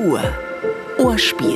Kultur. Ohrspiel.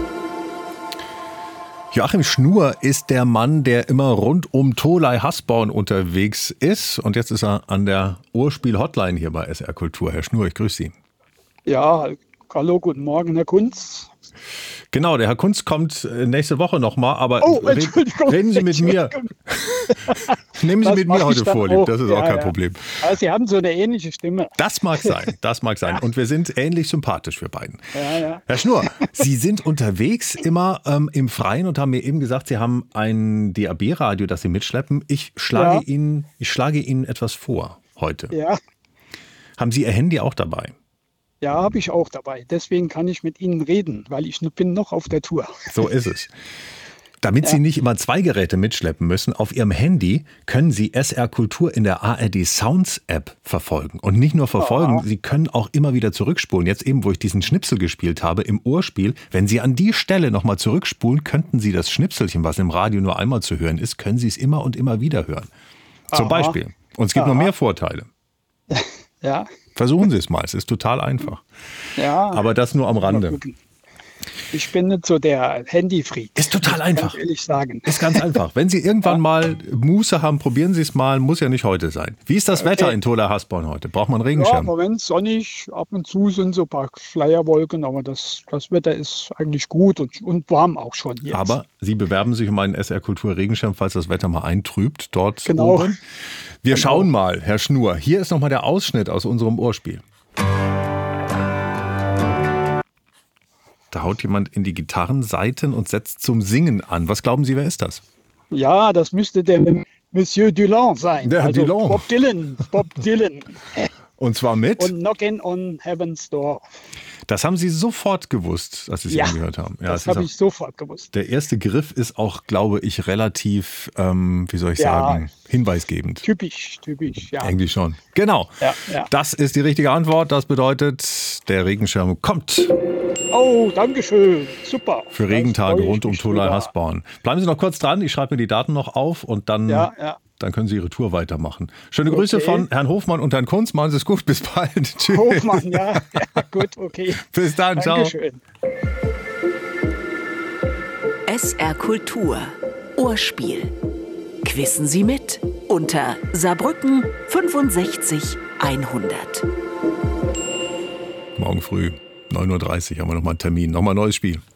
Joachim Schnur ist der Mann, der immer rund um Tholey Hasborn unterwegs ist. Und jetzt ist er an der Ohrspiel-Hotline hier bei SR Kultur. Herr Schnur, ich grüße Sie. Ja, hallo, guten Morgen, Herr Kunz. Genau, der Herr Kunz kommt nächste Woche nochmal, aber reden Sie mit mir. Nehmen Sie mit mir heute Vorlieb, das ist auch kein Problem. Aber Sie haben so eine ähnliche Stimme. Das mag sein. Ja. Und wir sind ähnlich sympathisch, wir beiden. Ja. Herr Schnur, Sie sind unterwegs immer im Freien und haben mir eben gesagt, Sie haben ein DAB-Radio, das Sie mitschleppen. Ich schlage Ihnen etwas vor heute. Ja. Haben Sie Ihr Handy auch dabei? Ja, habe ich auch dabei. Deswegen kann ich mit Ihnen reden, weil ich bin noch auf der Tour. So ist es. Damit Sie nicht immer 2 Geräte mitschleppen müssen, auf Ihrem Handy können Sie SR Kultur in der ARD Sounds App verfolgen. Und nicht nur verfolgen, Sie können auch immer wieder zurückspulen. Jetzt eben, wo ich diesen Schnipsel gespielt habe im Ohrspiel, wenn Sie an die Stelle nochmal zurückspulen, könnten Sie das Schnipselchen, was im Radio nur einmal zu hören ist, können Sie es immer und immer wieder hören. Zum Beispiel. Und es gibt noch mehr Vorteile. Ja. Versuchen Sie es mal, es ist total einfach. Ja. Aber das nur am Rande. Ich bin nicht so der Handy-Freak. Ist total einfach. Kann ich ehrlich sagen. Ist ganz einfach. Wenn Sie irgendwann mal Muße haben, probieren Sie es mal. Muss ja nicht heute sein. Wie ist das Wetter in Tholey Hasborn heute? Braucht man einen Regenschirm? Ja, im Moment sonnig. Ab und zu sind so ein paar Schleierwolken. Aber das Wetter ist eigentlich gut und warm auch schon jetzt. Aber Sie bewerben sich um einen SR Kultur Regenschirm, falls das Wetter mal eintrübt dort Genau. oben. Wir schauen mal, Herr Schnur. Hier ist nochmal der Ausschnitt aus unserem Ohrspiel. Da haut jemand in die Gitarrensaiten und setzt zum Singen an. Was glauben Sie, wer ist das? Ja, das müsste der Monsieur Dylan sein. Der Herr Dylan. Bob Dylan. Und zwar mit? Und Knockin' on Heaven's Door. Das haben Sie sofort gewusst, als Sie es eben gehört haben. Ja, das habe ich sofort gewusst. Der erste Griff ist auch, glaube ich, relativ, sagen, hinweisgebend. Typisch, ja. Eigentlich schon. Genau. Ja. Das ist die richtige Antwort. Das bedeutet, der Regenschirm kommt. Oh, danke schön. Super. Für Regentage rund um Tholey Hasborn. Bleiben Sie noch kurz dran. Ich schreibe mir die Daten noch auf und dann... Dann können Sie Ihre Tour weitermachen. Schöne Grüße von Herrn Hofmann und Herrn Kunz. Machen Sie es gut. Bis bald. Tschüss. Hofmann, ja. Gut, okay. Bis dann. Dankeschön. Ciao. SR Kultur. Ohrspiel. Quissen Sie mit unter Saarbrücken 65 100. Morgen früh, 9:30 Uhr, haben wir nochmal einen Termin. Nochmal ein neues Spiel.